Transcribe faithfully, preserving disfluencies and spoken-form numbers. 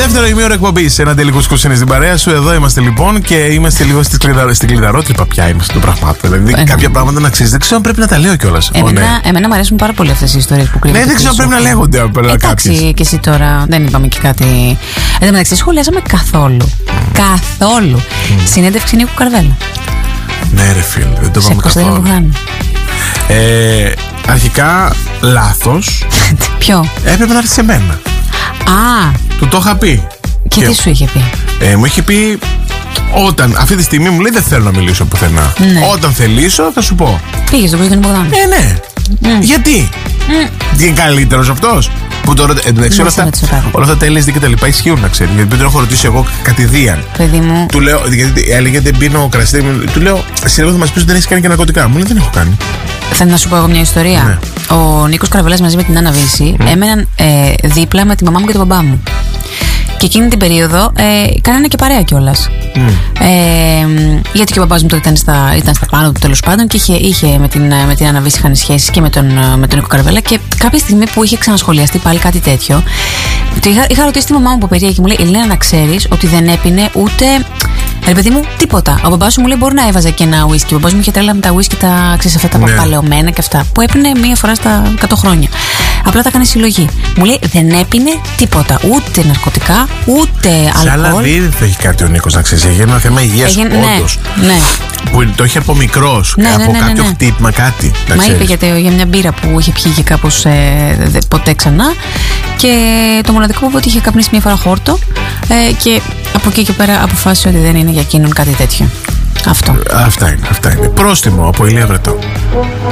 Δεύτερο ημίωρο εκπομπής. Ένα τελικό σκουσίνη στην παρέα σου. Εδώ είμαστε λοιπόν και είμαστε λίγο στην κλειδαρό, κλειδαρότρυπα πια είμαστε των πραγμάτων. Δηλαδή ε, κάποια πράγματα να ξέρει. Δεν ξέρω αν πρέπει να τα λέω κιόλας. Εμένα, ναι. εμένα μου αρέσουν πάρα πολύ αυτές οι ιστορίες που κρύβονται. Ναι, δεν ξέρω αν πρέπει να λέγονται από κάποιες. Εντάξει, και εσύ τώρα δεν είπαμε και κάτι. Εν τω μεταξύ, σχολιάσαμε καθόλου. Mm. Καθόλου. Mm. Συνέντευξη Νίκου Καρβέλα. Ναι, ρε φίλε, δεν το είπαμε καθόλου. Ε, αρχικά λάθος. Ποιο? Έπρεπε να έρθει σε μένα. Α. Του το είχα πει. Και, και τι σου είχε πει? Ε, μου είχε πει όταν αυτή τη στιγμή μου λέει δεν θέλω να μιλήσω πουθενά. Ναι. Όταν θελήσω θα σου πω. Πήγε στον Κωνσταντίνο Μπογδάνο. Ε, ναι. Mm. Γιατί? Mm. Τι είναι καλύτερος αυτός? Που τώρα εντάξει, όλα αυτά, όλα αυτά τα έλεγε και τα λοιπά ισχύουν, να ξέρει. Γιατί δεν τον έχω ρωτήσει εγώ κατηδίαν. Παιδί μου. Του λέω, γιατί έλεγε δεν πίνω κρασί. Του λέω, εσύ θα μας πεις ότι δεν έχει κάνει και ναρκωτικά. Μου λέει δεν έχω κάνει. Θα να σου πω εγώ μια ιστορία. Ναι. Ο Νίκος Καρβελάς μαζί με την Άννα Βύση mm. έμεναν ε, δίπλα με τη μαμά μου και τον μπαμπά μου. Και εκείνη την περίοδο ε, κάνανε και παρέα κιόλας. Mm. Ε, γιατί και ο μπαμπάς μου τότε ήταν στα, ήταν στα πάνω του τέλος πάντων και είχε, είχε με την, με την Άννα Βύση είχαν σχέσεις και με τον, με τον Νίκο Καρβέλα. Και κάποια στιγμή που είχε ξανασχολιαστεί πάλι κάτι τέτοιο, είχα, είχα ρωτήσει τη μαμά μου που περίεργη και μου λέει: Ελένα, να ξέρεις ότι δεν έπινε ούτε. Ρε παιδί μου, τίποτα. Ο μπαμπάς σου μου λέει: Μπορεί να έβαζε και ένα ουίσκι. Ο μπαμπάς μου είχε τρέλα με τα ουίσκι, τα ξέρεις αυτά τα ναι. παπαλαιωμένα και αυτά. Που έπινε μία φορά στα εκατό χρόνια. Απλά τα έκανε συλλογή. Μου λέει: Δεν έπινε τίποτα. Ούτε ναρκωτικά, ούτε αλκοόλ. Σε άλλα δεν θα έχει κάτι ο Νίκος, να ξέρεις. Έχει ένα θέμα υγείας όντως. Ναι, ναι. Που το είχε από μικρός. Ναι, από ναι, ναι, κάποιο ναι. χτύπημα, κάτι. Μα είπε για, για μια μπύρα που είχε πιει και κάπως ε, δε, ποτέ ξανά. Και το μοναδικό που είπε ότι είχε καπνίσει μια φορά χόρτο. Ε, και από εκεί και πέρα αποφάσισε ότι δεν είναι για εκείνον κάτι τέτοιο. Αυτό. Αυτά είναι, αυτά είναι. Πρόστιμο από Ηλία Βρετό.